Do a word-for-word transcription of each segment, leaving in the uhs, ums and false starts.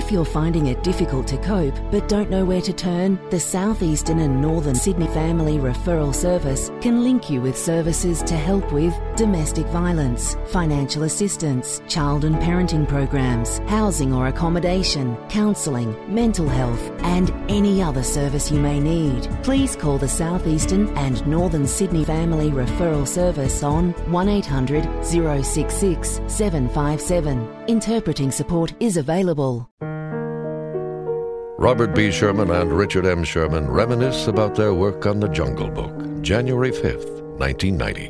If you're finding it difficult to cope but don't know where to turn, the South Eastern and Northern Sydney Family Referral Service can link you with services to help with domestic violence, financial assistance, child and parenting programs, housing or accommodation, counselling, mental health, and any other service you may need. Please call the South Eastern and Northern Sydney Family Referral Service on one eight hundred, zero six six, seven five seven. Interpreting support is available. Robert B. Sherman and Richard M. Sherman reminisce about their work on The Jungle Book, January fifth, nineteen ninety.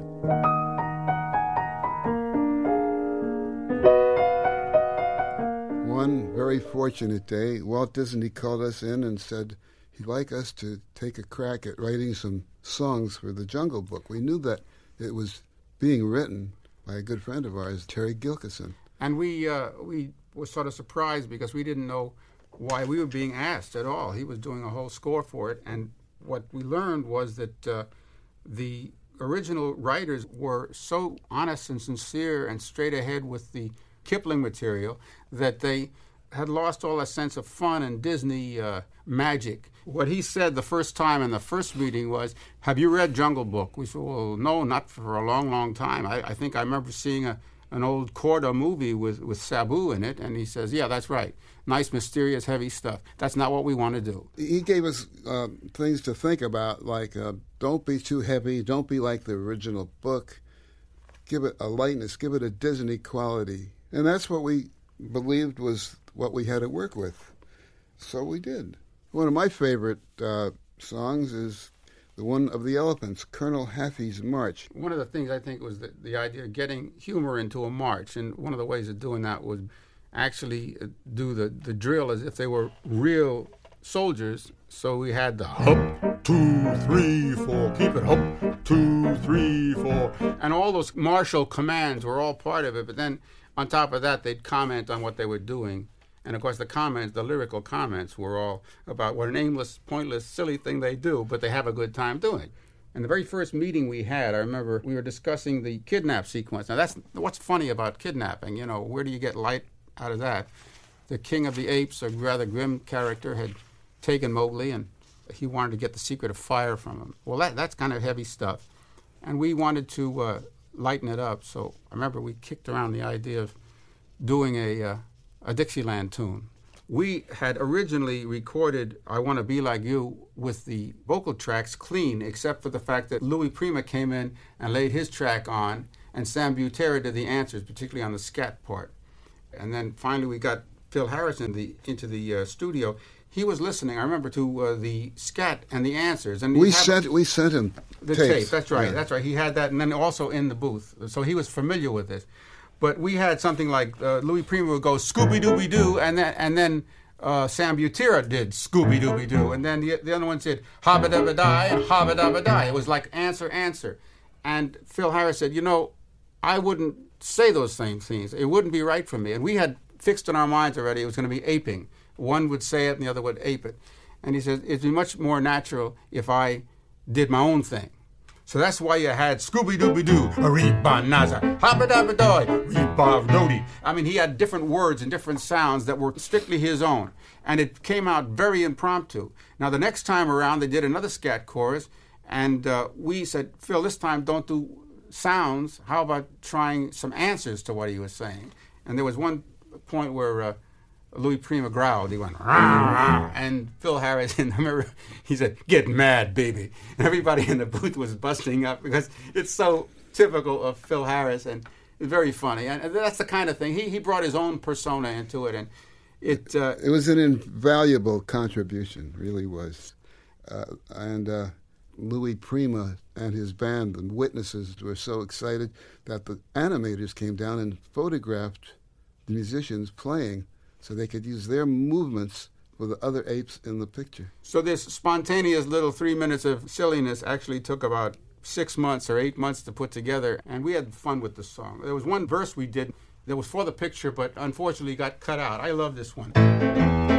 One very fortunate day, Walt Disney called us in and said he'd like us to take a crack at writing some songs for The Jungle Book. We knew that it was being written by a good friend of ours, Terry Gilkyson. And we uh, we were sort of surprised because we didn't know why we were being asked at all. He was doing a whole score for it, and what we learned was that uh, the original writers were so honest and sincere and straight ahead with the Kipling material that they had lost all a sense of fun and Disney uh, magic. What he said the first time in the first meeting was, "Have you read Jungle Book?" We said, "Well, no, not for a long, long time. I, I think I remember seeing a an old Korda movie with, with Sabu in it." And he says, "Yeah, that's right. Nice, mysterious, heavy stuff. That's not what we want to do." He gave us uh, things to think about, like uh, don't be too heavy, don't be like the original book. Give it a lightness, give it a Disney quality. And that's what we believed was what we had to work with. So we did. One of my favorite uh, songs is the one of the Elephants, Colonel Haffey's March. One of the things I think was the, the idea of getting humor into a march, and one of the ways of doing that was actually do the, the drill as if they were real soldiers. So we had the hop, two, three, four, keep it hop, two, three, four. And all those martial commands were all part of it, but then on top of that, they'd comment on what they were doing. And, of course, the comments, the lyrical comments were all about what an aimless, pointless, silly thing they do, but they have a good time doing. And the very first meeting we had, I remember we were discussing the kidnap sequence. Now, that's what's funny about kidnapping. You know, where do you get light out of that? The King of the Apes, a rather grim character, had taken Mowgli, and he wanted to get the secret of fire from him. Well, that that's kind of heavy stuff. And we wanted to uh, lighten it up. So I remember we kicked around the idea of doing a... Uh, a Dixieland tune. We had originally recorded I Want to Be Like You with the vocal tracks clean, except for the fact that Louis Prima came in and laid his track on, and Sam Butera did the answers, particularly on the scat part. And then finally we got Phil Harris in the, into the uh, studio. He was listening, I remember, to uh, the scat and the answers. And we sent we sent him the tapes. tape. That's right. Yeah. That's right. He had that, and then also in the booth, so he was familiar with this. But we had something like uh, Louis Prima would go Scooby-Dooby-Doo, and then and then uh, Sam Butera did Scooby-Dooby-Doo, and then the, the other one said Habba-dabba-die and Habba-dabba-die. It was like answer, answer. And Phil Harris said, you know, I wouldn't say those same things. It wouldn't be right for me. And we had fixed in our minds already it was going to be aping. One would say it and the other would ape it. And he said, it'd be much more natural if I did my own thing. So that's why you had Scooby-Dooby-Doo, Reba-naza, Habba-dabba-doy, Reba-dody. I mean, he had different words and different sounds that were strictly his own. And it came out very impromptu. Now, the next time around, they did another scat chorus, and uh, we said, Phil, this time don't do sounds. How about trying some answers to what he was saying? And there was one point where... Uh, Louis Prima growled. He went, rah, rah. And Phil Harris in the mirror, he said, get mad, baby. And everybody in the booth was busting up because it's so typical of Phil Harris, and it's very funny. And that's the kind of thing. He he brought his own persona into it, and it... Uh, it was an invaluable contribution, really was. Uh, and uh, Louis Prima and his band, the witnesses, were so excited that the animators came down and photographed the musicians playing, so they could use their movements with the other apes in the picture. So this spontaneous little three minutes of silliness actually took about six months or eight months to put together, and we had fun with the song. There was one verse we did that was for the picture, but unfortunately got cut out. I love this one.